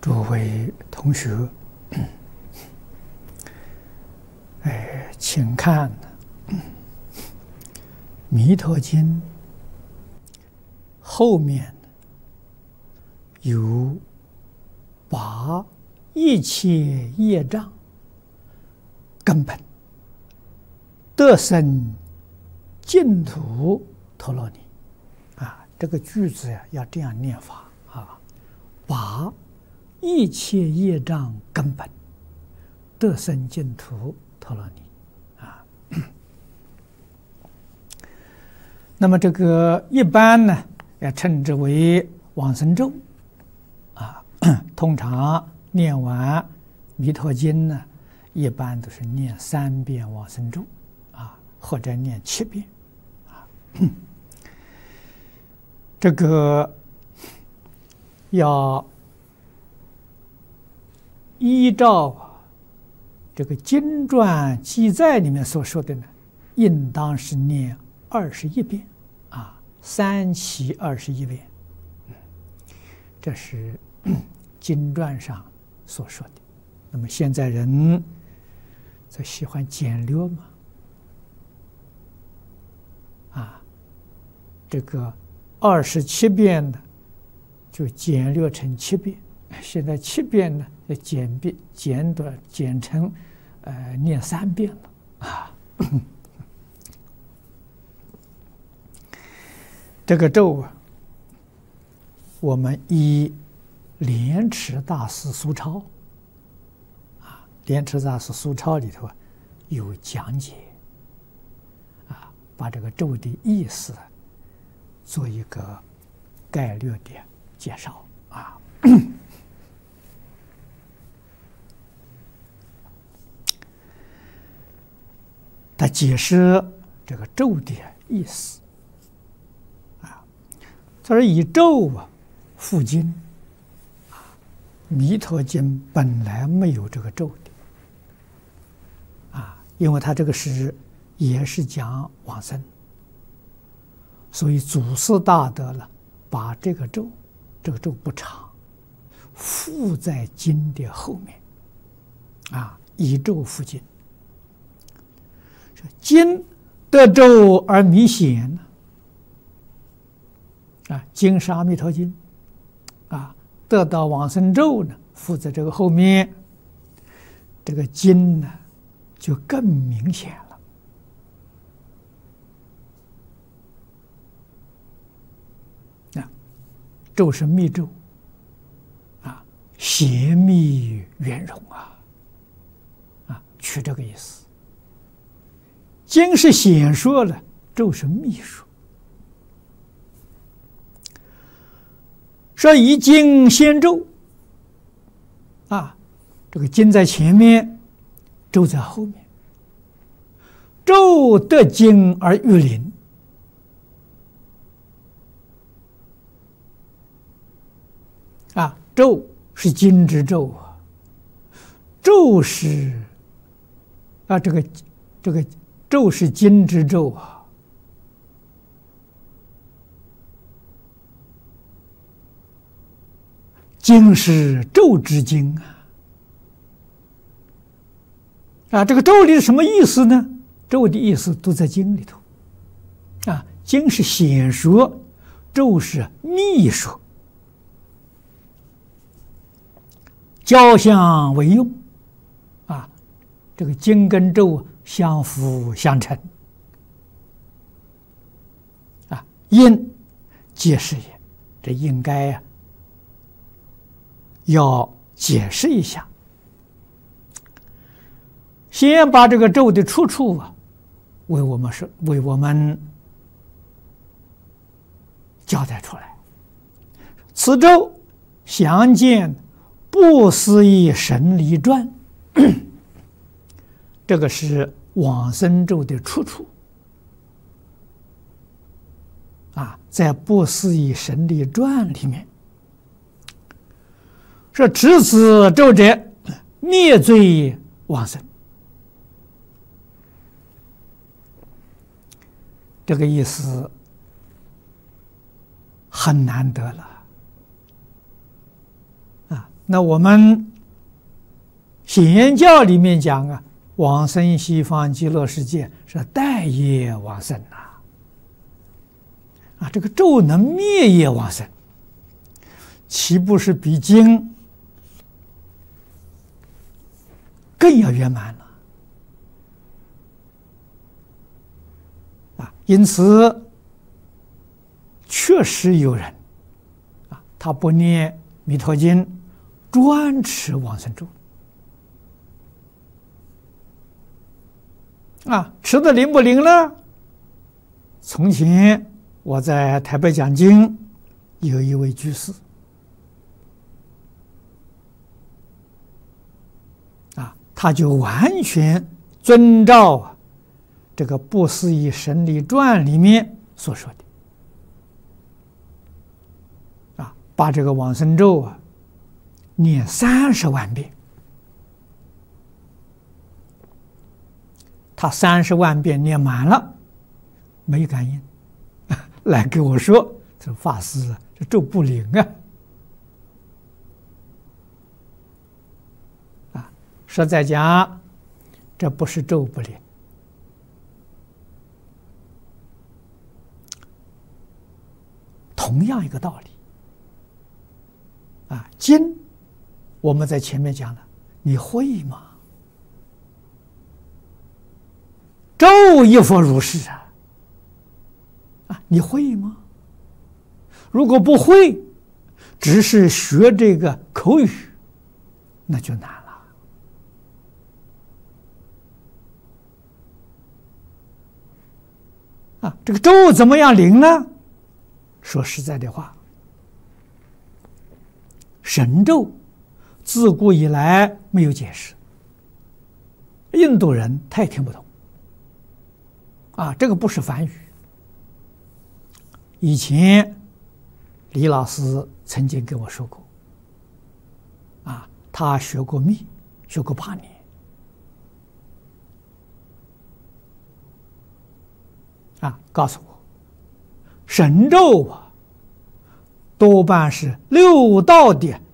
诸位同学，请看《弥陀经》后面有把一切业障根本得生净土陀罗尼啊，这个句子呀要这样念法啊，把一切业障根本得生净土陀罗尼啊。那么这个一般呢，也称之为往生咒啊。通常念完弥陀经呢，一般都是念3遍往生咒啊，或者念7遍啊。这个要依照这个经传记载里面所说的呢，应当是念21遍啊，3期21遍。这是经传上所说的。那么现在人则喜欢简略嘛，啊，这个27遍呢，就简略成7遍。现在7遍呢，要简成念3遍了啊。这个咒啊，我们依莲池大师疏钞啊，莲池大师疏钞里头啊有讲解啊，把这个咒的意思做一个概略的介绍啊。他解释这个咒的意思啊，他说以咒啊附经啊，弥陀经本来没有这个咒的啊，因为他这个也是讲往生，所以祖师大德了，把这个咒不长，附在经的后面啊，以咒附经。经得咒而弥显啊，经是阿弥陀经啊，得到往生咒呢，附在这个后面，这个经呢就更明显了啊。咒是密咒啊，显密圆融啊，取这个意思。经是显说了，咒是密说。说以经先咒啊，这个经在前面，咒在后面。咒得经而欲灵啊，咒是经之咒啊，咒是啊这个咒是经之咒啊，经是咒之经啊，这个咒里是什么意思呢？咒的意思都在经里头啊，经是显说，咒是密说，交相为用啊，这个经跟咒相辅相成啊，应解释也，这应该要解释一下。先把这个咒的出处啊，为我们交代出来。此咒详见《不思议神力传》。这个是往生咒的出处啊，在《不思议神力传》里面说：“持此咒者，灭罪往生。”这个意思很难得了啊！ 那我们显严教里面讲啊，往生西方极乐世界是待业往生呐。这个咒能灭业往生，岂不是比经更要圆满了？因此确实有人他不念弥陀经，专持往生咒持的灵不灵呢？从前我在台北讲经，有一位居士他就完全遵照这个《不思议神力传》里面所说的把这个往生咒念30万遍。他30万遍念满了，没感应，来跟我说：“这法师，这咒不灵实在讲，这不是咒不灵，同样一个道理经我们在前面讲了，你会吗？咒亦复如是你会吗？如果不会，只是学这个口语，那就难了。这个咒怎么样灵呢？说实在的话，神咒自古以来没有解释，印度人他也听不懂这个不是梵语。以前李老师曾经跟我说过他学过密，学过8年告诉我，神咒多半是6道的